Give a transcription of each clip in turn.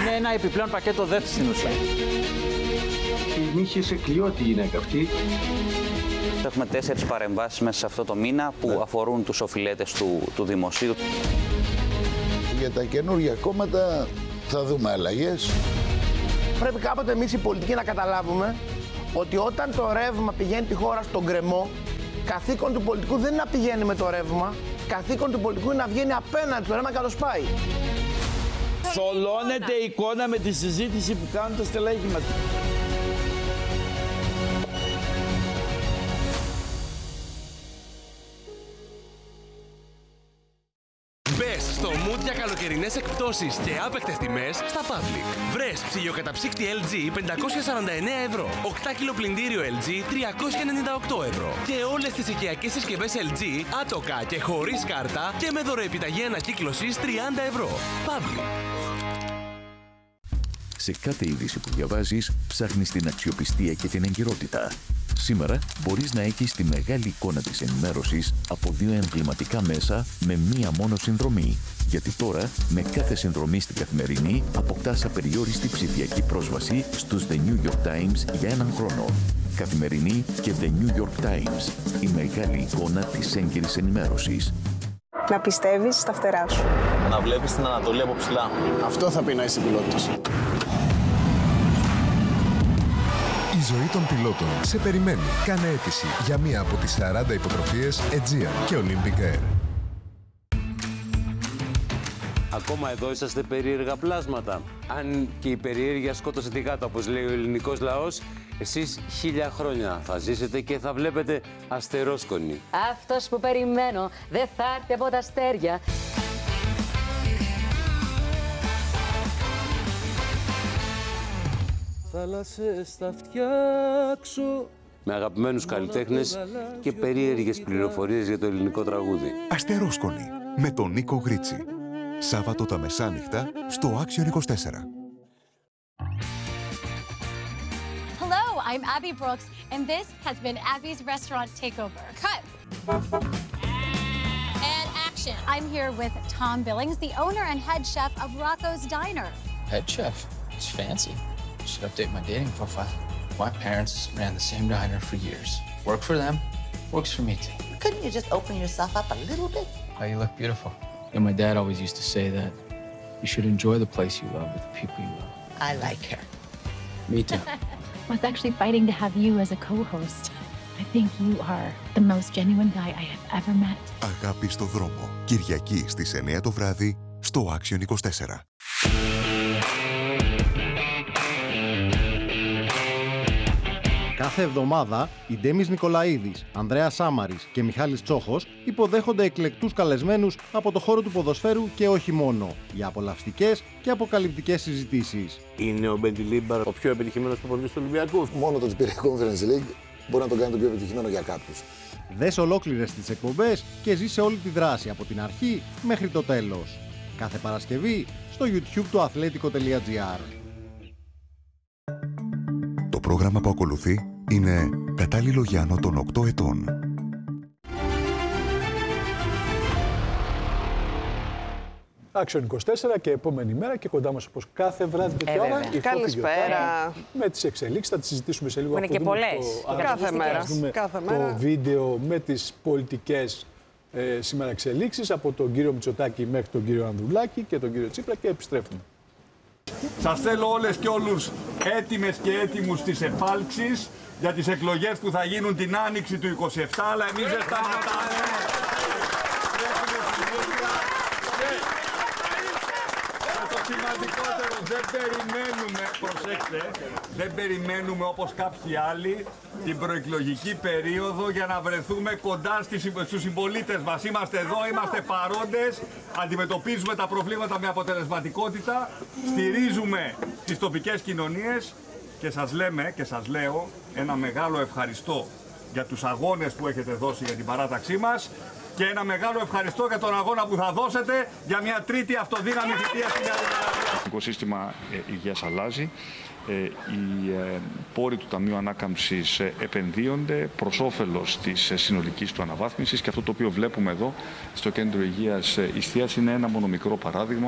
Είναι ένα επιπλέον πακέτο ΔΕΘ στην ουσία. Την είχε σε κλειό τη γυναίκα αυτή. Έχουμε 4 παρεμβάσεις μέσα σε αυτό το μήνα που αφορούν τους οφειλέτες του δημοσίου. Για τα καινούργια κόμματα θα δούμε αλλαγές. Πρέπει κάποτε εμείς οι πολιτικοί να καταλάβουμε ότι όταν το ρεύμα πηγαίνει τη χώρα στον γκρεμό, καθήκον του πολιτικού δεν είναι να πηγαίνει με το ρεύμα, καθήκον του πολιτικού είναι να βγαίνει απέναντι στο ρεύμα και να το σπάει. Θολώνεται η εικόνα με τη συζήτηση που κάνουν τα στελέχη μας. Μπες στο mood για καλοκαιρινές εκπτώσεις και άπαικτες τιμές στα Public. Βρες ψυγειοκαταψύκτη LG 549 ευρώ, 8 κιλο πλυντήριο LG 398 ευρώ και όλες τις οικιακές συσκευές LG άτοκα και χωρίς κάρτα και με δωροεπιταγή ανακύκλωσης 30 ευρώ. Public. Σε κάθε είδηση που διαβάζεις, ψάχνεις την αξιοπιστία και την εγκυρότητα. Σήμερα μπορείς να έχεις τη μεγάλη εικόνα της ενημέρωσης από 2 εμβληματικά μέσα με μία μόνο συνδρομή. Γιατί τώρα, με κάθε συνδρομή στην Καθημερινή, αποκτάς απεριόριστη ψηφιακή πρόσβαση στους The New York Times για 1 χρόνο. Καθημερινή και The New York Times. Η μεγάλη εικόνα της έγκυρης ενημέρωσης. Να πιστεύεις στα φτερά σου. Να βλέπεις την Ανατολή από ψηλά. Αυτό θα πει να είσαι πιλότος. Η ζωή των πιλότων σε περιμένει. Κάνε αίτηση για μία από τις 40 υποτροφίες Aegean και Olympic Air. Ακόμα εδώ είσαστε περίεργα πλάσματα. Αν και η περιέργεια σκότωσε τη γάτα, όπως λέει ο ελληνικός λαός, εσείς 1000 χρόνια θα ζήσετε και θα βλέπετε αστερόσκονη. Αυτός που περιμένω δεν θα έρθει από τα αστέρια. Θάλασσες θα φτιάξω. Με αγαπημένους καλλιτέχνες και περίεργες πληροφορίες για το ελληνικό τραγούδι. Αστερόσκονη με τον Νίκο Γρίτσι. Σάββατο τα μεσάνυχτα στο Action 24. Hello, I'm Abby Brooks, and this has been Abby's Restaurant Takeover. Cut. And action. I'm here with Tom Billings, the owner and head chef of Rocco's Diner. Head chef? It's fancy. Should update my dating profile. My parents ran the same diner for years. Work for them, works for me too. Couldn't you just open yourself up a little bit? Oh, you look beautiful. And my dad always used to say that you should enjoy the place you love with the people you love. I like her. Me too. I was actually fighting to have you as a co-host. I think you are the most genuine guy I have ever met. Αγάπη στο δρόμο. Κυριακή στις 9 το βράδυ στο Action 24. Κάθε εβδομάδα, οι Ντέμις Νικολαίδης, Ανδρέας Σάμαρης και Μιχάλης Τσόχος υποδέχονται εκλεκτούς καλεσμένους από το χώρο του ποδοσφαίρου και όχι μόνο, για απολαυστικές και αποκαλυπτικές συζητήσεις. Είναι ο Μπεντιλίμπαρ ο πιο επιτυχημένος προπονητής του Ολυμπιακού. Μόνο το ότι πήρε Conference League μπορεί να τον κάνει το πιο επιτυχημένο για κάποιους. Δες ολόκληρες τις εκπομπές και ζήσε όλη τη δράση από την αρχή μέχρι το τέλος. Κάθε Παρασκευή στο YouTube του athletico.gr. Το πρόγραμμα που ακολουθεί είναι κατάλληλο για άνω των 8 ετών. Action 24 και επόμενη μέρα και κοντά μας όπως κάθε βράδυ τέτοια ώρα. Καλησπέρα. Με τις εξελίξεις θα τις συζητήσουμε σε λίγο. Είναι και πολλές. Κάθε μέρα. Το βίντεο με τις πολιτικές σήμερα εξελίξεις από τον κύριο Μητσοτάκη μέχρι τον κύριο Ανδρουλάκη και τον κύριο Τσίπρα και επιστρέφουμε. Σας θέλω όλες και όλους έτοιμες και έτοιμους στις επάλξεις για τις εκλογές που θα γίνουν την Άνοιξη του 27, αλλά εμείς δεν σταματάμε. Το σημαντικότερο, δεν περιμένουμε, προσέξτε, δεν περιμένουμε όπως κάποιοι άλλοι την προεκλογική περίοδο για να βρεθούμε κοντά στους συμπολίτες μας. Είμαστε εδώ, είμαστε παρόντες, αντιμετωπίζουμε τα προβλήματα με αποτελεσματικότητα, στηρίζουμε τις τοπικές κοινωνίες και σας λέμε και σας λέω ένα μεγάλο ευχαριστώ για τους αγώνες που έχετε δώσει για την παράταξή μας και ένα μεγάλο ευχαριστώ για τον αγώνα που θα δώσετε για μια τρίτη αυτοδύναμη θητεία στην Νέα Δημοκρατία. Το σύστημα υγείας αλλάζει. Οι πόροι του Ταμείου Ανάκαμψης επενδύονται προς όφελος της συνολικής του αναβάθμισης και αυτό το οποίο βλέπουμε εδώ στο Κέντρο Υγείας Ιστίας είναι ένα μόνο μικρό παράδειγμα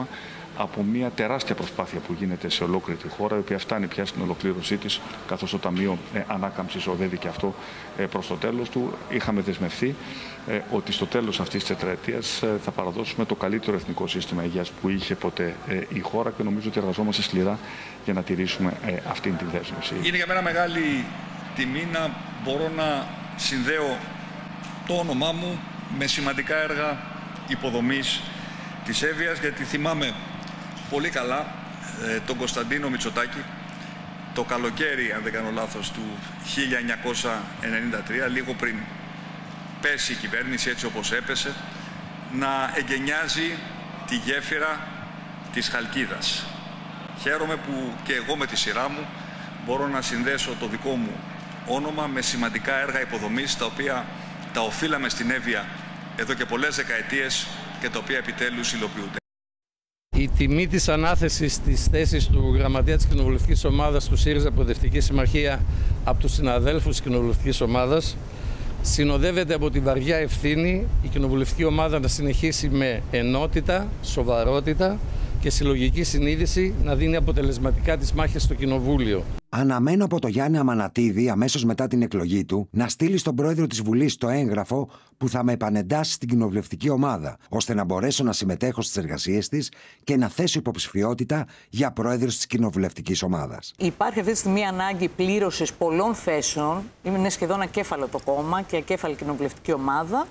από μια τεράστια προσπάθεια που γίνεται σε ολόκληρη τη χώρα, η οποία φτάνει πια στην ολοκλήρωσή της, καθώς το Ταμείο Ανάκαμψης οδεύει και αυτό προς το τέλος του. Είχαμε δεσμευθεί ότι στο τέλος αυτής της τετραετίας θα παραδώσουμε το καλύτερο εθνικό σύστημα υγείας που είχε ποτέ η χώρα και νομίζω ότι εργαζόμαστε σκληρά για να τηρήσουμε αυτή την δέσμευση. Είναι για μένα μεγάλη τιμή να μπορώ να συνδέω το όνομά μου με σημαντικά έργα υποδομής της Εύβοιας, γιατί θυμάμαι πολύ καλά τον Κωνσταντίνο Μητσοτάκη το καλοκαίρι, αν δεν κάνω λάθος, του 1993, λίγο πριν πέσει η κυβέρνηση έτσι όπως έπεσε, να εγκαινιάζει τη γέφυρα της Χαλκίδας. Χαίρομαι που και εγώ με τη σειρά μου μπορώ να συνδέσω το δικό μου όνομα με σημαντικά έργα υποδομής, τα οποία τα οφείλαμε στην Εύβοια εδώ και πολλές δεκαετίες και τα οποία επιτέλους υλοποιούνται. Η τιμή της ανάθεσης της θέσης του γραμματέα της κοινοβουλευτικής ομάδας του ΣΥΡΙΖΑ Προοδευτική Συμμαχία από τους συναδέλφους της κοινοβουλευτικής ομάδας συνοδεύεται από τη βαριά ευθύνη η κοινοβουλευτική ομάδα να συνεχίσει με ενότητα, σοβαρότητα και συλλογική συνείδηση να δίνει αποτελεσματικά τις μάχες στο Κοινοβούλιο. Αναμένω από τον Γιάννη Αμανατίδη, αμέσως μετά την εκλογή του, να στείλει στον πρόεδρο της Βουλής το έγγραφο που θα με επανεντάσει στην κοινοβουλευτική ομάδα, ώστε να μπορέσω να συμμετέχω στις εργασίες της και να θέσω υποψηφιότητα για πρόεδρος της κοινοβουλευτικής ομάδας. Υπάρχει αυτή τη στιγμή ανάγκη πλήρωσης πολλών θέσεων. Είναι σχεδόν ακέφαλο το κόμμα και ακέφαλη κοινοβουλευτική ομάδα.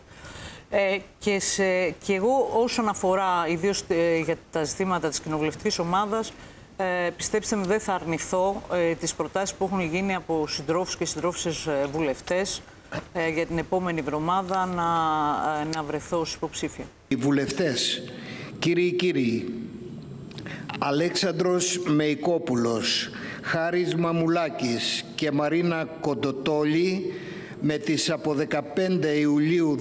Και εγώ, όσον αφορά ιδίως για τα ζητήματα της κοινοβουλευτικής ομάδας, πιστέψτε με, δεν θα αρνηθώ τις προτάσεις που έχουν γίνει από συντρόφους και συντρόφισσες βουλευτές για την επόμενη εβδομάδα να βρεθώ ως υποψήφια. Οι βουλευτές, κύριοι, Αλέξανδρος Μεϊκόπουλος, Χάρης Μαμουλάκης και Μαρίνα Κοντοτόλη, με τις από 15 Ιουλίου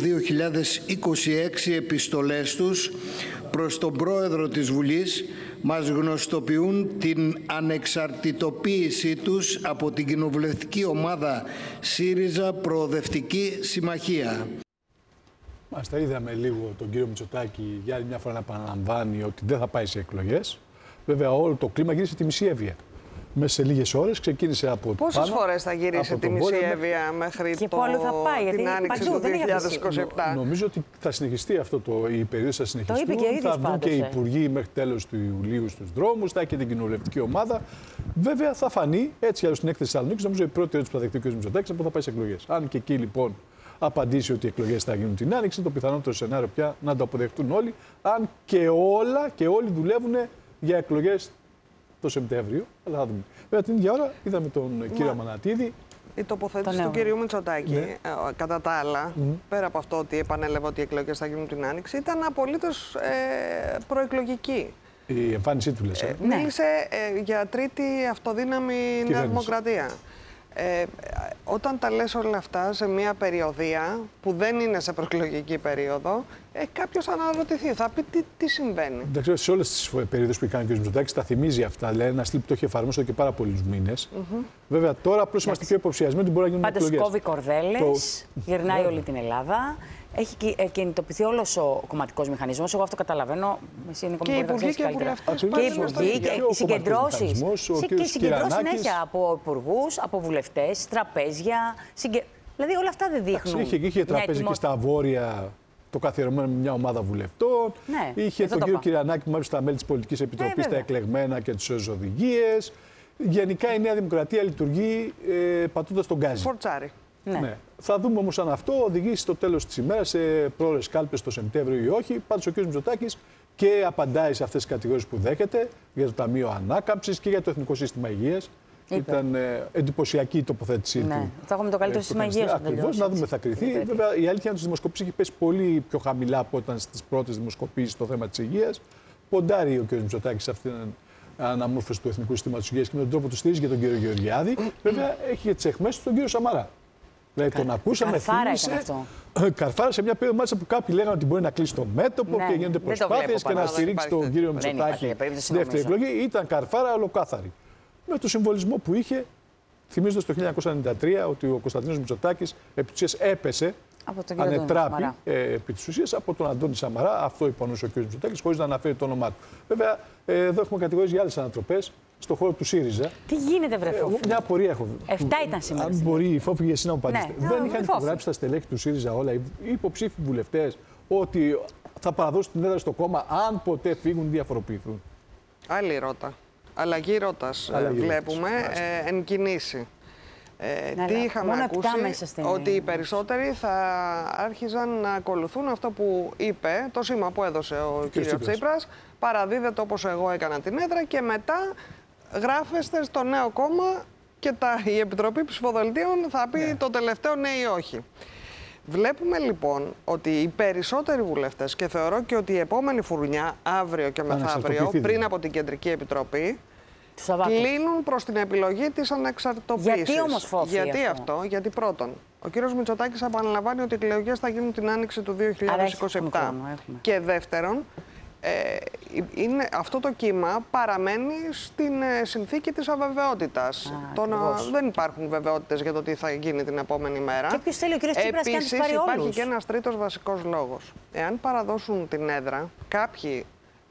2026 επιστολές τους προς τον Πρόεδρο της Βουλής, μας γνωστοποιούν την ανεξαρτητοποίησή τους από την κοινοβουλευτική ομάδα ΣΥΡΙΖΑ Προοδευτική Συμμαχία. Μάλιστα, είδαμε λίγο τον κύριο Μητσοτάκη για άλλη μια φορά να επαναλαμβάνει ότι δεν θα πάει σε εκλογές. Βέβαια, όλο το κλίμα γύρισε τη μισή Εύβοια. Μέσα σε λίγες ώρες ξεκίνησε από Πόσες φορές θα γυρίσει τη μισή Εύβοια μέχρι και πού άλλο θα πάει, την άνοιξη του 2027. Νομίζω ότι θα συνεχιστεί αυτό η περίοδος, θα συνεχιστούν. Θα βγουν και οι υπουργοί μέχρι τέλος του Ιουλίου στους δρόμους, θα έχει και την κοινοβουλευτική ομάδα. Βέβαια θα φανεί, έτσι για στην έκθεση Θεσσαλονίκης, νομίζω η πρώτη ερώτηση που θα δεχτεί ο κ. Μητσοτάκης είναι πού θα πάει σε εκλογές. Αν και εκεί λοιπόν απαντήσει ότι οι εκλογές θα γίνουν την άνοιξη, το πιθανότερο σενάριο πια να το αποδεχτούν όλοι, αν και όλοι δουλεύουν για εκλογές το Σεπτέμβριο, αλλά θα δούμε. Βέβαια την ίδια ώρα είδαμε τον κύριο Αμανατίδη. Η τοποθέτηση του κυρίου Μητσοτάκη, κατά τα άλλα, πέρα από αυτό ότι επανέλαβε ότι οι εκλογές θα γίνουν την άνοιξη, ήταν απολύτως προεκλογική. Η εμφάνισή του, λες. Μίλησε για τρίτη αυτοδύναμη Νέα Δημοκρατία. Όταν τα λες όλα αυτά σε μια περιοδία που δεν είναι σε προεκλογική περίοδο, κάποιος θα αναρωτηθεί, θα πει τι συμβαίνει. Εντάξει, σε όλες τις περίοδες που κάνει ο κ. Μητσοτάκης τα θυμίζει αυτά. Δηλαδή, ένα στυλ που το έχει εφαρμόσει εδώ και πάρα πολλούς μήνες. Βέβαια, τώρα απλώς είμαστε πιο υποψιασμένοι ότι μπορεί να γίνουν εκλογές. Πάντως κόβει κορδέλες, γυρνάει όλη την Ελλάδα. Έχει κινητοποιηθεί όλος ο κομματικός μηχανισμός. Εγώ αυτό καταλαβαίνω. Εσύ είναι και οι υπουργοί και οι βουλευτές. Και οι υπουργοί και οι συγκεντρώσεις. Και οι συγκεντρώσεις συνέχεια από υπουργούς, από βουλευτές, τραπέζια. Δηλαδή όλα αυτά δεν δείχνουν. Είχε τραπέζι και στα βόρεια το καθιερωμένο με μια ομάδα βουλευτών. Ναι, είχε τον κύριο Κυριανάκη που μάλιστα στα μέλη της Πολιτικής Επιτροπής τα εκλεγμένα και τις οδηγίες. Γενικά η Νέα Δημοκρατία λειτουργεί πατώντας τον γκάζι. Φορτσάρι. Ναι. Θα δούμε όμως αν αυτό οδηγήσει στο τέλος της ημέρας σε πρόορες κάλπες το Σεπτέμβριο ή όχι. Πάντως ο κ. Μητσοτάκης και απαντάει σε αυτές τις κατηγορίες που δέχεται για το Ταμείο Ανάκαμψης και για το Εθνικό Σύστημα Υγείας. Ήταν εντυπωσιακή η τοποθέτησή του. Θα έχουμε το καλύτερο σύστημα υγείας. Ακριβώς, να δούμε, θα κρυθεί. Βέβαια, η αλήθεια είναι ότι στις δημοσκοπήσεις έχει πέσει πολύ πιο χαμηλά από όταν στις πρώτες δημοσκοπήσεις στο θέμα της υγείας. Ποντάρει ο κ. Μητσοτάκης σε αυτήν την αναμόρφωση του Εθνικού Συστήματος Υγείας και με τον τρόπο του στηρίζει για τον κ. Γεωργιάδη. Βέβαια, έχει και τις αιχμές του τον κ. Σαμαρά. Δηλαδή, τον ακούσαμε, θύμισε. Καρφάρα σε μια περίοδο μάλιστα που κάποιοι λέγανε ότι μπορεί να κλείσει το μέτωπο και γίνονται προσπάθειες και να στηρίξει τον κύριο Μητσοτάκη στη δεύτερη εκλογή. Ήταν καρφάρα ολοκάθαρη. Με το συμβολισμό που είχε, θυμίζοντας το 1993 ότι ο Κωνσταντίνος Μητσοτάκης επί της ουσίας έπεσε ανετράπη επί της ουσίας από τον Αντώνη Σαμαρά. Αυτό υπονούσε ο κ. Μητσοτάκης, χωρίς να αναφέρει το όνομά του. Βέβαια, εδώ έχουμε κατηγορίες για άλλες ανατροπές στον χώρο του ΣΥΡΙΖΑ. Τι γίνεται, βρε Φόφη? Μια απορία έχω. 7 ήταν σήμερα. Αν μπορεί η Φόφη, εσύ να μου απαντήσετε. Δεν είχαν υπογράψει τα στελέχη του ΣΥΡΙΖΑ όλα οι υποψήφοι βουλευτές ότι θα παραδώσουν την έδρα στο κόμμα αν ποτέ φύγουν, διαφοροποιηθούν? Άλλη ρότα. Αλλαγή ρότας βλέπουμε εν κινήσει. Τι είχαμε ακούσει? Ότι οι περισσότεροι θα άρχιζαν να ακολουθούν αυτό που είπε, το σήμα που έδωσε ο κ. Τσίπρας. Παραδίδεται όπως εγώ έκανα την έδρα και μετά γράφεστε στο νέο κόμμα και η Επιτροπή Ψηφοδελτίων θα πει το τελευταίο ναι ή όχι. Βλέπουμε λοιπόν ότι οι περισσότεροι βουλευτές, και θεωρώ και ότι η επόμενη φουρνιά, αύριο και μεθαύριο, πριν από την Κεντρική Επιτροπή, κλείνουν προς την επιλογή της ανεξαρτητοποίησης. Γιατί όμως, Φόφη, γιατί αυτό? Γιατί πρώτον, ο κύριος Μητσοτάκης επαναλαμβάνει ότι οι εκλογές θα γίνουν την άνοιξη του 2027. Και δεύτερον, αυτό το κύμα παραμένει στην συνθήκη της αβεβαιότητας. Δεν υπάρχουν βεβαιότητες για το τι θα γίνει την επόμενη μέρα. Και ποιος θέλει ο κύριος Τσίπρας και αν τις πάρει όλους? Υπάρχει και ένας τρίτος βασικός λόγος. Εάν παραδώσουν την έδρα κάποιοι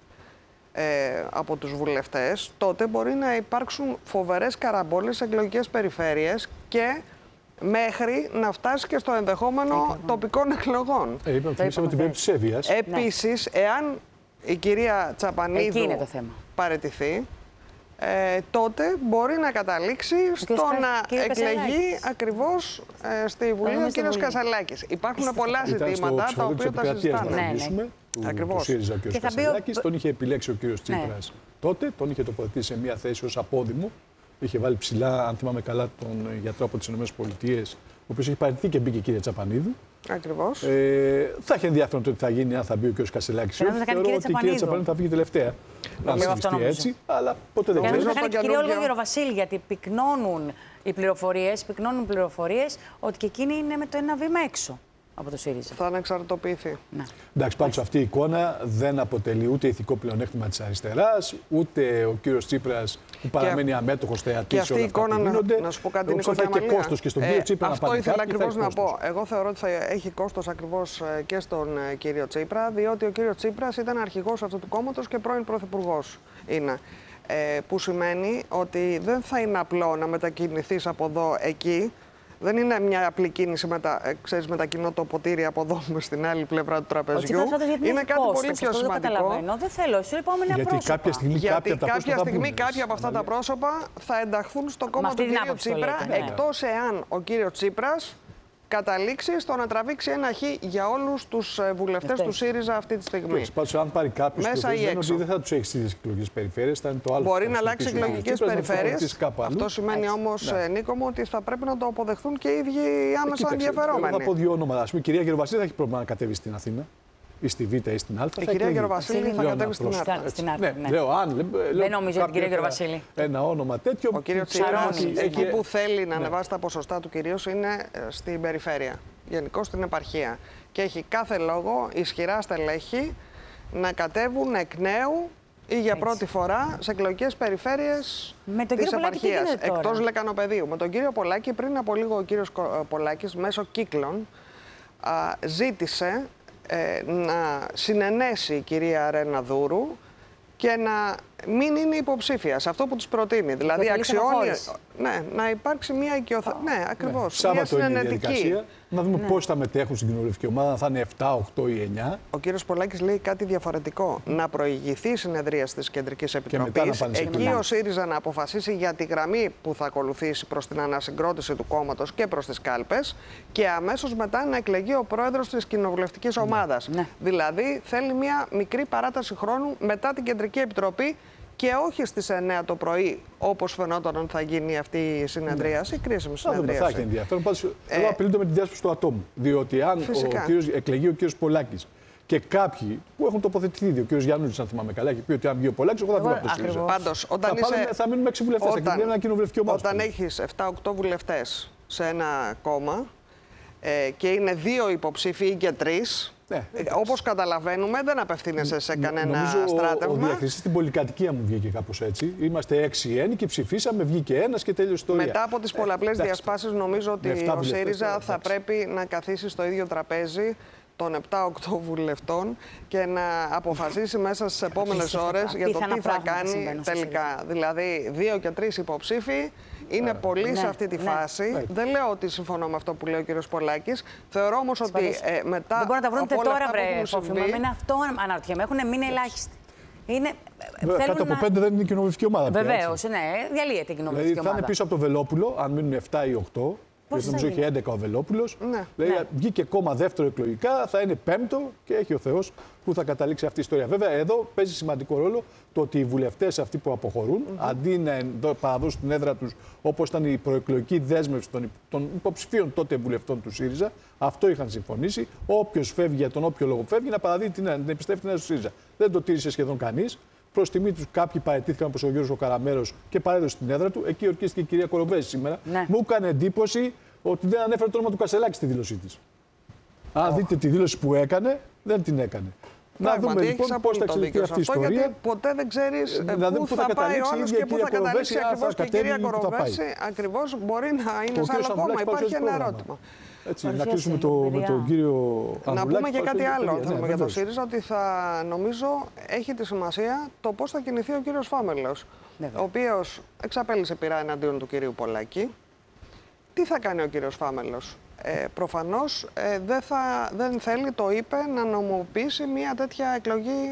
από τους βουλευτές, τότε μπορεί να υπάρξουν φοβερές καραμπόλες σε εκλογικές περιφέρειες και μέχρι να φτάσει και στο ενδεχόμενο τοπικών εκλογών. Είπαμε την περίπτωση της Εύβοιας. Επίσης, εάν η κυρία Τσαπανίδου παραιτηθεί, τότε μπορεί να καταλήξει στο να εκλεγεί ακριβώς στη Βουλή ο κύριος Κασσαλάκης. Υπάρχουν πολλά ζητήματα τα οποία τα συζητάμε. Του ΣΥΡΙΖΑ ο κ. Κασσαλάκης, τον είχε επιλέξει ο κ. Τσίπρας τότε, τον είχε τοποθετήσει σε μια θέση ως απόδημο. Είχε βάλει ψηλά, αν θυμάμαι καλά, τον γιατρό από τις ΗΠΑ, ο οποίος είχε παραιτηθεί και μπήκε η κυρία Τσαπανίδου. Ακριβώς. Θα έχει ενδιαφέρον το τι θα γίνει αν θα μπει ο κ. Κασσαλάκης. Θεωρώ ότι η κυρία Τσαπανίδου θα βγει τελευταία. Αν συμβεί έτσι, αλλά ποτέ δεν ξέρει. Θα κάνει και η κυρία Όλγα Γεροβασίλη, γιατί πυκνώνουν οι πληροφορίες, ότι και εκείνη είναι με το ένα βήμα έξω από το ΣΥΡΙΖΑ. Θα ανεξαρτητοποιηθεί. Εντάξει, πάντως αυτή η εικόνα δεν αποτελεί ούτε ηθικό πλεονέκτημα της αριστεράς, ούτε ο κύριος Τσίπρας που παραμένει αμέτωχος θεατής όλα αυτά που γίνονται. Να σου πω κάτι, Νίκο, και κόστος και στον κύριο Τσίπρα αυτό ήθελα ακριβώς να πω. Εγώ θεωρώ ότι θα έχει κόστος ακριβώς και στον κύριο Τσίπρα, διότι ο κύριος Τσίπρας ήταν αρχηγός αυτού του κόμματος και πρώην πρωθυπουργός είναι. Που σημαίνει ότι δεν θα είναι απλό να μετακινηθείς από εδώ εκεί. Δεν είναι μια απλή κίνηση μετακινώ το ποτήρι από εδώ στην άλλη πλευρά του τραπεζιού. Είναι κάτι πολύ πιο σημαντικό. Δεν θέλω, εσύ επόμενα πρόσωπα. Γιατί κάποια στιγμή κάποια από αυτά τα πρόσωπα θα ενταχθούν στο κόμμα του κύριου Τσίπρα, εκτός εάν ο κύριος Τσίπρας καταλήξει στο να τραβήξει ένα χ για όλους τους βουλευτές του ΣΥΡΙΖΑ αυτή τη στιγμή. Πάντως, αν πάρει κάποιος ότι δεν θα τους έχει στις εκλογικές περιφέρειες, θα είναι το άλλο. Μπορεί να αλλάξει εκλογικές περιφέρειες. Αυτό σημαίνει όμως, Νίκο μου, ότι θα πρέπει να το αποδεχθούν και οι ίδιοι άμεσα ενδιαφερόμενοι. Θα πω δύο όνοματα. Η κυρία Γεροβασίλη θα έχει πρόβλημα να κατέβει στην Αθήνα. Ή στη Β ή στην Α. Η κυρία Γεροβασίλη θα κατέβει στην Α. Δεν νομίζω την κυρία Γεροβασίλη. Ένα όνομα τέτοιο. Ο κύριος Τσίπρας, εκεί που θέλει να ανεβάσει τα ποσοστά του κυρίως, είναι στην περιφέρεια. Γενικώς στην επαρχία. Και έχει κάθε λόγο ισχυρά στελέχη να κατέβουν εκ νέου ή για πρώτη φορά σε εκλογικές περιφέρειες της επαρχίας. Εκτός Λεκανοπεδίου. Με τον κύριο Πολάκη, πριν από λίγο ο κύριος Πολάκης, μέσω κύκλων, ζήτησε να συνενέσει η κυρία Ρένα Δούρου και να μην είναι υποψήφια σε αυτό που τους προτείνει. Δηλαδή αξιώνει να υπάρξει μια οικειοθέτηση. Ναι, ακριβώς. Μια συνενετική. Να δούμε πώς θα μετέχουν στην κοινοβουλευτική ομάδα, αν θα είναι 7, 8 ή 9. Ο κύριος Πολάκης λέει κάτι διαφορετικό. Να προηγηθεί η συνεδρία της Κεντρικής Επιτροπής. Εκεί ο ΣΥΡΙΖΑ να αποφασίσει για τη γραμμή που θα ακολουθήσει προς την ανασυγκρότηση του κόμματος και προς τις κάλπες. Και αμέσως μετά να εκλεγεί ο πρόεδρος της κοινοβουλευτικής ομάδας. Δηλαδή θέλει μια μικρή παράταση χρόνου μετά την Κεντρική Επιτροπή. Και όχι στις 9 το πρωί, όπως φαινόταν ότι θα γίνει αυτή η συνεδρίαση, η κρίσιμη συνεδρίαση. Θα έχει ενδιαφέρον. Εγώ απειλούνται με τη διάσπαση του ατόμου. Διότι αν εκλεγεί ο κύριος Πολάκης και κάποιοι που έχουν τοποθετηθεί, ο κύριος Γιάννουλης, αν θυμάμαι καλά, έχει πει ότι αν βγει ο Πολάκης, εγώ θα βγω από το ΣΥΡΙΖΑ. Πάντως, θα μείνουμε 6 βουλευτές. Θα γίνει ένα κοινοβουλευτική ομάδα. Όταν έχεις 7-8 βουλευτές σε ένα κόμμα και είναι 2 υποψήφοι ή και 3. Όπως καταλαβαίνουμε, δεν απευθύνεσαι σε κανένα στράτευμα. Ο διαχειριστής στην πολυκατοικία μου βγήκε κάπως έτσι. Είμαστε 6 ένικοι, ψηφίσαμε, βγήκε ένας και τέλειωσε το Μετά από τις πολλαπλές διασπάσεις, νομίζω ότι ο ΣΥΡΙΖΑ θα πρέπει να καθίσει στο ίδιο τραπέζι των 7-8 βουλευτών και να αποφασίσει μέσα στις επόμενες ώρες για το τι θα κάνει τελικά. Δηλαδή, 2 και 3 υποψήφοι είναι πολύ σε αυτή τη φάση. Δεν λέω ότι συμφωνώ με αυτό που λέει ο κύριος Πολάκης. Θεωρώ όμως ότι μετά. Δεν μπορούν να τα βρουν από όλα τώρα, αυτά που έχουν συμβεί. με αυτό αναρωτιέμαι. Έχουν μείνει ελάχιστοι. Κάτω από 5 δεν είναι κοινοβουλευτική ομάδα. Βεβαίως, ναι, διαλύεται η κοινοβουλευτική ομάδα. Δηλαδή θα είναι πίσω από το Βελόπουλο, αν μείνουν 7 ή 8. Γιατί νομίζω έχει 11 ο Βελόπουλος. Βγήκε κόμμα δεύτερο εκλογικά, θα είναι πέμπτο και έχει ο Θεός που θα καταλήξει αυτή η ιστορία. Βέβαια, εδώ παίζει σημαντικό ρόλο το ότι οι βουλευτές αυτοί που αποχωρούν, αντί να παραδώσουν την έδρα τους όπως ήταν η προεκλογική δέσμευση των υποψηφίων τότε βουλευτών του ΣΥΡΙΖΑ, αυτό είχαν συμφωνήσει. Όποιος φεύγει για τον όποιο λόγο φεύγει, να παραδεί την επιστρέφει την έδρα του ΣΥΡΙΖΑ. Δεν το τήρησε σχεδόν κανείς. Προς τιμή τους κάποιοι παραιτήθηκαν, όπως ο Γιώργος Καραμέρος, και παρέδωσε την έδρα του. Εκεί ορκίστηκε η κυρία Κοροβέζη σήμερα. Μου έκανε εντύπωση ότι δεν ανέφερε το όνομα του Κασελάκη στη δήλωσή της. Αν δείτε τη δήλωση που έκανε, δεν την έκανε. Να δούμε λοιπόν πώς θα εξελιχθεί αυτή η ιστορία. Γιατί ποτέ δεν ξέρεις πού θα πάει ο άλλος και πού θα καταλήξει ακριβώς και η κυρία Κοροβέζη. Ακριβώς μπορεί να είναι σε άλλο κόμμα. Υπάρχει ένα ερώτημα. Έτσι, να κλείσουμε με τον κύριο Ανδρουλάκη. Να πούμε και κάτι άλλο για το ΣΥΡΙΖΑ, ότι νομίζω έχει τη σημασία το πώς θα κινηθεί ο κύριος Φάμελος, ο οποίος εξαπέλυσε πειρά εναντίον του κυρίου Πολάκη. Τι θα κάνει ο κύριος Φάμελος? Προφανώς δεν θέλει, το είπε, να νομοποιήσει μια τέτοια εκλογή,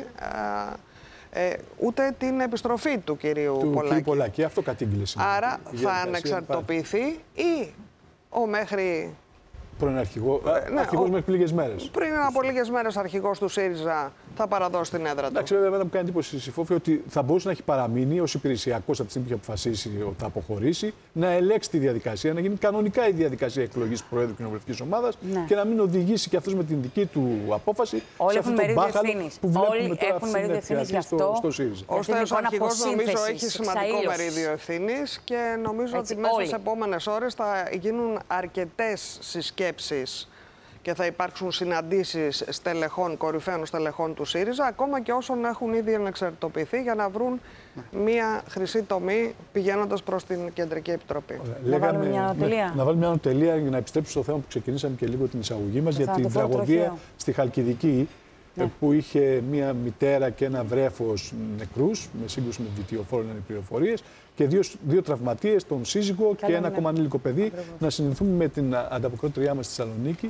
ούτε την επιστροφή του κυρίου Πολάκη. Αυτό κατήγγειλε σήμερα. Άρα θα ανεξαρτητοποιηθεί ή ο μέχρι... Πρώην αρχηγός μέχρι λίγες μέρες. Πριν από λίγες μέρες αρχηγός του ΣΥΡΙΖΑ θα παραδώσει την έδρα του. Εντάξει, βέβαια, μου κάνει εντύπωση η Συφόφη ότι θα μπορούσε να έχει παραμείνει ως υπηρεσιακός από τη στιγμή που έχει αποφασίσει ότι θα αποχωρήσει, να ελέγξει τη διαδικασία, να γίνει κανονικά η διαδικασία εκλογής του Προέδρου Κοινοβουλευτικής Ομάδας και να μην οδηγήσει και αυτός με την δική του απόφαση σε αυτό το μπάχαλο που βλέπουμε τώρα αυτή τη στιγμή στο ΣΥΡΙΖΑ. Ο Στέλιος αρχηγός νομίζω έχει σημαντικό μερίδιο ευθύνης και νομίζω ότι μέσα στις επόμενες ώρες θα γίνουν αρκετές συσκέψεις και θα υπάρξουν συναντήσεις στελεχών, κορυφαίων στελεχών του ΣΥΡΙΖΑ, ακόμα και όσων έχουν ήδη ανεξαρτητοποιηθεί, για να βρουν μία χρυσή τομή πηγαίνοντας προς την Κεντρική Επιτροπή. Να βάλουμε μια ανωτελεία. Να βάλουμε μια ανωτελεία για να επιστρέψουμε στο θέμα που ξεκινήσαμε και λίγο την εισαγωγή μας για την τραγωδία στη Χαλκιδική, που είχε μία μητέρα και ένα βρέφος νεκρούς, με σύγκρουση με βιτιοφόρο, είναι οι πληροφορίες, και δύο τραυματίες, τον σύζυγο και ένα ακόμα ανήλικο παιδί. Να συνδεθούμε με την ανταποκρίτριά μας στη Θεσσαλονίκη.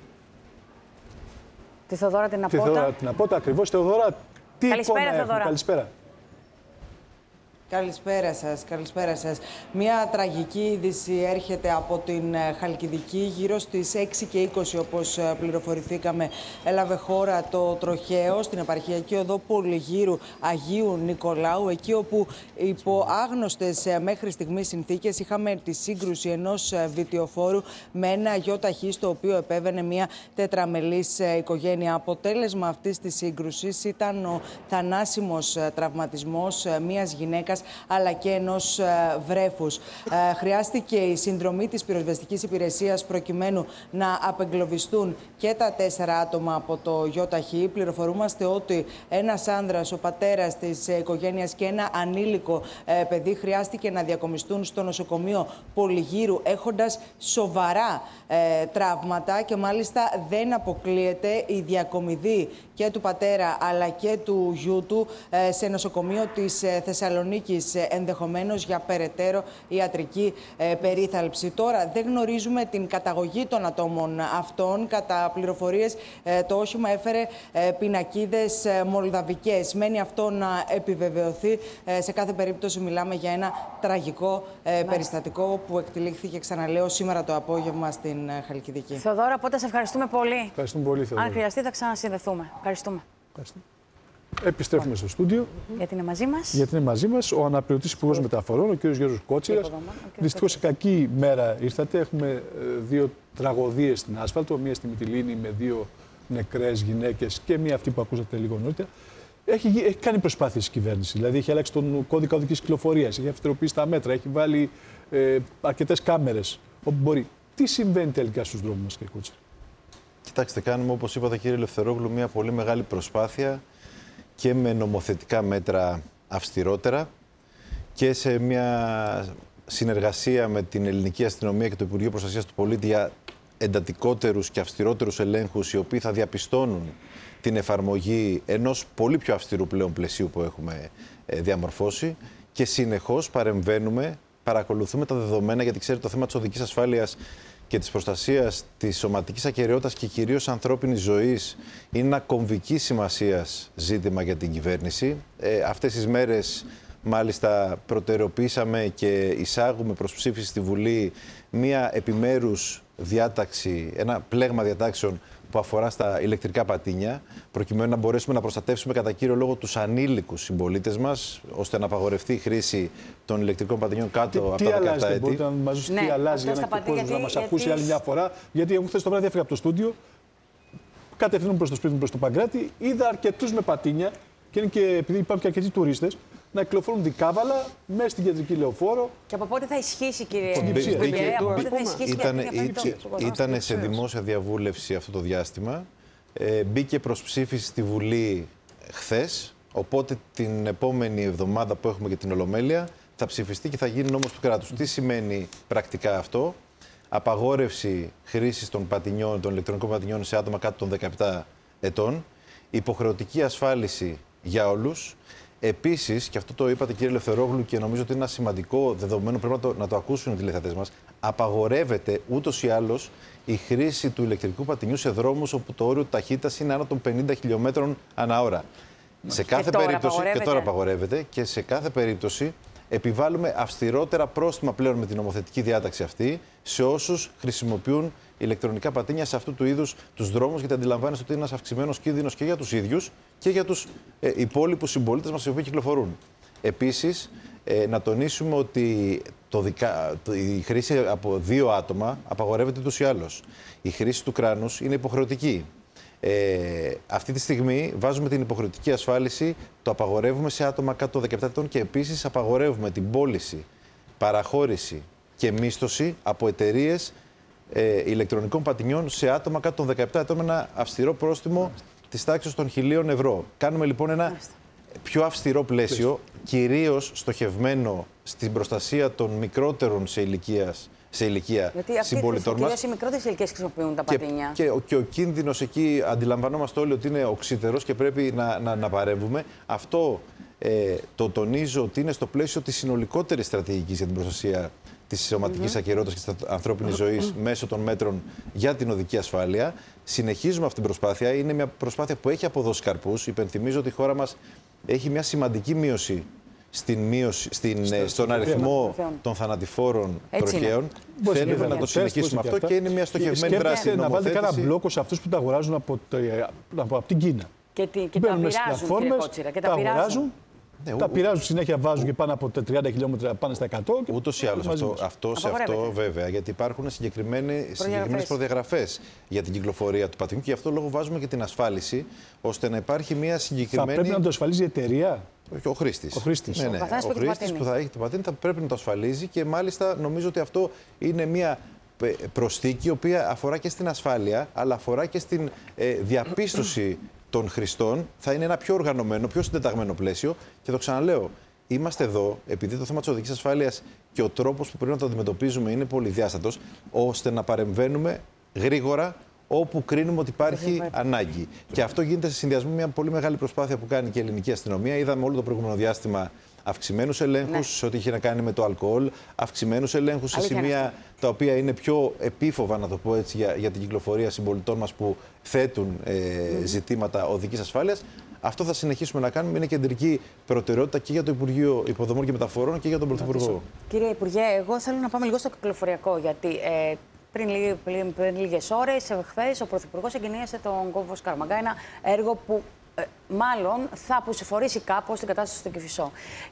Τη Θεοδώρα την Απότα. Την Απότα, ακριβώς. Θεοδώρα, τι εικόνα έχουμε? Καλησπέρα. Καλησπέρα σας. Μια τραγική είδηση έρχεται από την Χαλκιδική. Γύρω στις 6 και 20, όπως πληροφορηθήκαμε, έλαβε χώρα το τροχαίο στην επαρχιακή οδό Πολυγύρου Αγίου Νικολάου, εκεί όπου υπό άγνωστες μέχρι στιγμής συνθήκες είχαμε τη σύγκρουση ενός βιτιοφόρου με ένα γιοταχή, στο οποίο επέβαινε μια τετραμελής οικογένεια. Αποτέλεσμα αυτής της σύγκρουσης ήταν ο θανάσιμος τραυματισμός μιας γυναίκας αλλά και ενός βρέφους. Χρειάστηκε η συνδρομή της πυροσβεστικής υπηρεσίας προκειμένου να απεγκλωβιστούν και τα 4 άτομα από το γιοταχή. Πληροφορούμαστε ότι ένας άνδρας, ο πατέρας της οικογένειας, και ένα ανήλικο παιδί χρειάστηκε να διακομιστούν στο νοσοκομείο Πολυγύρου, έχοντας σοβαρά τραύματα, και μάλιστα δεν αποκλείεται η διακομιδή και του πατέρα αλλά και του γιού του σε νοσοκομείο της Θεσσαλονίκης, ενδεχομένως για περαιτέρω ιατρική περίθαλψη. Τώρα δεν γνωρίζουμε την καταγωγή των ατόμων αυτών. Κατά πληροφορίες το όχημα έφερε πινακίδες μολδαβικές. Μένει αυτό να επιβεβαιωθεί. Σε κάθε περίπτωση μιλάμε για ένα τραγικό περιστατικό που εκτελήχθηκε, ξαναλέω, σήμερα το απόγευμα στην Χαλκιδική. Θεοδώρα, οπότε σε ευχαριστούμε πολύ. Ευχαριστούμε πολύ, Θεοδώρα. Αν χρειαστεί θα ξανασυνδεθούμε. Ευχαριστούμε. Επιστρέφουμε στο στούντιο. Γιατί είναι μαζί μας. Γιατί είναι μαζί μας ο αναπληρωτής Υπουργός Μεταφορών, ο κ. Γιώργος Κότσιρας. Δυστυχώς σε κακή μέρα ήρθατε. Έχουμε 2 τραγωδίες στην άσφαλτο. Μία στη Μυτιλήνη με 2 νεκρές γυναίκες και μία αυτή που ακούσατε λίγο νωρίτερα. Έχει κάνει προσπάθειες η κυβέρνηση. Δηλαδή έχει αλλάξει τον κώδικα οδικής κυκλοφορίας, έχει αυστηροποιήσει τα μέτρα, έχει βάλει αρκετές κάμερες όπου μπορεί. Τι συμβαίνει τελικά στους δρόμους μας, κ. Κότσιρα? Κοιτάξτε, κάνουμε, όπως είπατε κύριε Ελευθερόγλου, μια πολύ μεγάλη προσπάθεια και με νομοθετικά μέτρα αυστηρότερα και σε μια συνεργασία με την ελληνική αστυνομία και το Υπουργείο Προστασίας του Πολίτη για εντατικότερους και αυστηρότερους ελέγχους, οι οποίοι θα διαπιστώνουν την εφαρμογή ενός πολύ πιο αυστηρού πλέον πλαισίου που έχουμε διαμορφώσει, και συνεχώς παρεμβαίνουμε, παρακολουθούμε τα δεδομένα, γιατί ξέρετε το θέμα της οδικής ασφάλειας και της προστασίας της σωματικής ακεραιότητας και κυρίως ανθρώπινης ζωής είναι ένα κομβικής σημασίας ζήτημα για την κυβέρνηση. Αυτές τις μέρες μάλιστα προτεραιοποιήσαμε και εισάγουμε προς ψήφιση στη Βουλή μία επιμέρους διάταξη, ένα πλέγμα διατάξεων που αφορά στα ηλεκτρικά πατίνια, προκειμένου να μπορέσουμε να προστατεύσουμε κατά κύριο λόγο τους ανήλικους συμπολίτες μας, ώστε να απαγορευτεί η χρήση των ηλεκτρικών πατινιών κάτω από τα 17 έτη. Μπορείτε να μας δώσετε τι αλλάζει για να κόσμο να μας ακούσει άλλη μια φορά? Γιατί εγώ χθες το βράδυ έφυγα από το στούντιο, κατευθύνομαι προς το σπίτι μου, προς το Παγκράτη, είδα αρκετούς με πατίνια και, επειδή υπάρχουν και αρκετοί τουρίστες, να κυκλοφορούν δικάβαλα μέσα στην κεντρική λεωφόρο. Και από πότε θα ισχύσει, κύριε Ήταν σε δημόσια διαβούλευση αυτό το διάστημα. Μπήκε προς ψήφιση στη Βουλή χθες. Οπότε την επόμενη εβδομάδα που έχουμε και την Ολομέλεια θα ψηφιστεί και θα γίνει νόμος του κράτους. Τι σημαίνει πρακτικά αυτό? Απαγόρευση χρήσης των ηλεκτρονικών πατινιών σε άτομα κάτω των 17 ετών. Υποχρεωτική ασφάλιση για όλους. Επίσης, και αυτό το είπατε κύριε Ελευθερόγλου και νομίζω ότι είναι ένα σημαντικό δεδομένο, πρέπει να το ακούσουν οι τηλεθεατές μας, απαγορεύεται ούτως ή άλλως η χρήση του ηλεκτρικού πατινιού σε δρόμους όπου το όριο ταχύτητας είναι άνω των 50 χιλιόμετρων ανά ώρα. Σε κάθε περίπτωση, και τώρα απαγορεύεται, και σε κάθε περίπτωση επιβάλλουμε αυστηρότερα πρόστιμα πλέον με την νομοθετική διάταξη αυτή σε όσους χρησιμοποιούν ηλεκτρονικά πατίνια σε αυτού του είδους τους δρόμους, γιατί αντιλαμβάνεστε ότι είναι ένας αυξημένος κίνδυνος και για τους ίδιους και για τους υπόλοιπους συμπολίτες μας οι οποίοι κυκλοφορούν. Επίσης, να τονίσουμε ότι η χρήση από 2 άτομα απαγορεύεται ούτως ή άλλως. Η χρήση του κράνους είναι υποχρεωτική. Αυτή τη στιγμή βάζουμε την υποχρεωτική ασφάλιση, το απαγορεύουμε σε άτομα κάτω των 17 ετών και επίσης απαγορεύουμε την πώληση, παραχώρηση και μίσθωση από εταιρείες ηλεκτρονικών πατινιών σε άτομα κάτω των 17 ετών με ένα αυστηρό πρόστιμο της τάξης των 1.000 ευρώ. Κάνουμε λοιπόν ένα πιο αυστηρό πλαίσιο, κυρίως στοχευμένο στην προστασία των μικρότερων σε ηλικία συμπολιτών μας. Γιατί οι μικρότερες ηλικίες χρησιμοποιούν τα πατίνια. Και ο κίνδυνος εκεί αντιλαμβανόμαστε όλοι ότι είναι οξύτερος και πρέπει να παρέμβουμε. Αυτό το τονίζω ότι είναι στο πλαίσιο της συνολικότερης στρατηγικής για την προστασία της σωματικής ακεραιότητας και της ανθρώπινης ζωής μέσω των μέτρων για την οδική ασφάλεια. Συνεχίζουμε αυτή την προσπάθεια. Είναι μια προσπάθεια που έχει αποδώσει καρπούς. Υπενθυμίζω ότι η χώρα μας έχει μια σημαντική μείωση στον αριθμό των θανατηφόρων τροχαίων. Θέλουμε να το συνεχίσουμε αυτό και είναι μια στοχευμένη δράση. Να βάλετε κανένα μπλόκο σε αυτούς που τα αγοράζουν από την Κίνα. Και τα πειράζουν, κύριε Κότσιρα, και τα πειράζουν. Τα πειράζουν συνέχεια, βάζουν και πάνω από τα 30 χιλιόμετρα πάνε στα 100. Ούτως ή άλλως αυτό βέβαια, γιατί υπάρχουν συγκεκριμένες προδιαγραφές για την κυκλοφορία του πατινιού και γι' αυτό λόγο βάζουμε και την ασφάλιση, ώστε να υπάρχει μια συγκεκριμένη. Θα πρέπει να το ασφαλίζει η εταιρεία. Όχι, ο χρήστης. Ο χρήστης. Ο χρήστης που θα έχει το πατίνι θα πρέπει να το ασφαλίζει και μάλιστα νομίζω ότι αυτό είναι μια προσθήκη η οποία αφορά και στην ασφάλεια, αλλά αφορά και στην διαπίστωση των χρηστών. Θα είναι ένα πιο οργανωμένο, πιο συντεταγμένο πλαίσιο. Και το ξαναλέω, είμαστε εδώ επειδή το θέμα της οδικής ασφάλειας και ο τρόπος που πρέπει να το αντιμετωπίζουμε είναι πολυδιάστατος, ώστε να παρεμβαίνουμε γρήγορα όπου κρίνουμε ότι υπάρχει ανάγκη. Και αυτό γίνεται σε συνδυασμό με μια πολύ μεγάλη προσπάθεια που κάνει και η ελληνική αστυνομία. Είδαμε όλο το προηγούμενο διάστημα αυξημένους ελέγχους σε ό,τι είχε να κάνει με το αλκοόλ, αυξημένους ελέγχους σε σημεία τα οποία είναι πιο επίφοβα, να το πω έτσι, για την κυκλοφορία συμπολιτών μας που θέτουν ζητήματα οδικής ασφάλειας. Αυτό θα συνεχίσουμε να κάνουμε. Είναι κεντρική προτεραιότητα και για το Υπουργείο Υποδομών και Μεταφορών και για τον Πρωθυπουργό. Κύριε Υπουργέ, εγώ θέλω να πάμε λίγο στο κυκλοφοριακό, γιατί πριν λίγες ώρες, χθες, ο Πρωθυπουργός εγκαινίασε τον κόμβο Σκαραμαγκά, ένα έργο που μάλλον θα αποσυφορήσει κάπως την κατάσταση στο Κηφισό.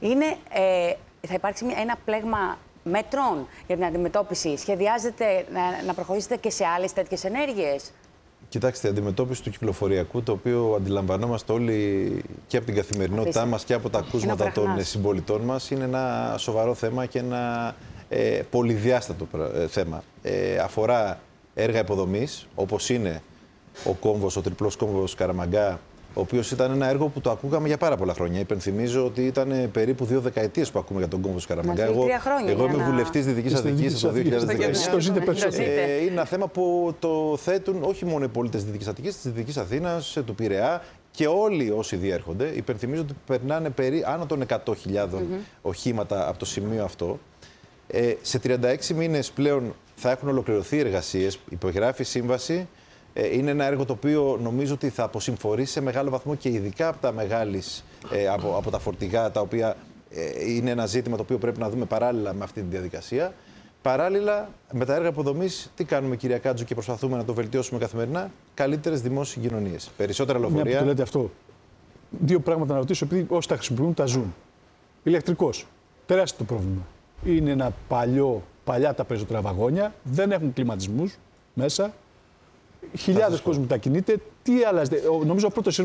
Θα υπάρξει ένα πλέγμα μέτρων για την αντιμετώπιση. Σχεδιάζετε να προχωρήσετε και σε άλλες τέτοιες ενέργειες? Κοιτάξτε, η αντιμετώπιση του κυκλοφοριακού, το οποίο αντιλαμβανόμαστε όλοι και από την καθημερινότητά μας και από τα ακούσματα των συμπολιτών μας, είναι ένα σοβαρό θέμα και ένα πολυδιάστατο θέμα. Αφορά έργα υποδομής, όπως είναι ο κόμβος, ο τριπλός κόμβος Καραμαγκά, ο οποίος ήταν ένα έργο που το ακούγαμε για πάρα πολλά χρόνια. Υπενθυμίζω ότι ήταν περίπου 2 δεκαετίες που ακούμε για τον κόμβο Καραμαγκά. Εγώ είμαι βουλευτής Δυτικής Αττικής από το 2019. Είναι ένα θέμα που το θέτουν όχι μόνο οι πολίτες της Δυτικής Αττικής, της Δυτικής Αθήνας, του Πειραιά και όλοι όσοι διέρχονται. Υπενθυμίζω ότι περνάνε άνω των 100.000 οχήματα από το σημείο αυτό. Σε 36 μήνες πλέον θα έχουν ολοκληρωθεί οι εργασίες, υπογράφει σύμβαση. Είναι ένα έργο το οποίο νομίζω ότι θα αποσυμφορήσει σε μεγάλο βαθμό και ειδικά από τα από τα φορτηγά, τα οποία είναι ένα ζήτημα το οποίο πρέπει να δούμε παράλληλα με αυτή τη διαδικασία. Παράλληλα, με τα έργα υποδομής, τι κάνουμε, κυρία Κάτζου, και προσπαθούμε να το βελτιώσουμε καθημερινά? Καλύτερες δημόσιες συγκοινωνίες. Περισσότερα λεωφορεία. Μια που το λέτε αυτό. 2 πράγματα να ρωτήσω, επειδή όσοι τα χρησιμοποιούν τα ζουν. Ηλεκτρικός. Τεράστιο το πρόβλημα. Είναι ένα παλιά τα περισσότερα βαγόνια, δεν έχουν κλιματισμούς μέσα. Χιλιάδες κόσμοι μετακινείται. Τι άλλαζε? Νομίζω ο πρώτος